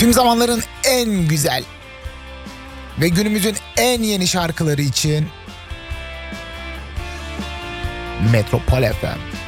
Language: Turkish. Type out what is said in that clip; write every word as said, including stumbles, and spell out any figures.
Tüm zamanların en güzel ve günümüzün en yeni şarkıları için Metropol F M.